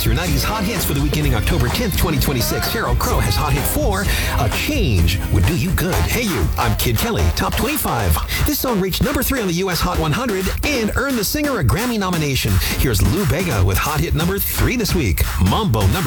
It's your 90s hot hits for the week ending October 10th, 2026. Sheryl Crow has hot hit 4, A Change Would Do You Good. Hey you, I'm Kid Kelly, top 25. This song reached number 3 on the U.S. Hot 100 and earned the singer a Grammy nomination. Here's Lou Bega with hot hit number 3 this week, Mambo number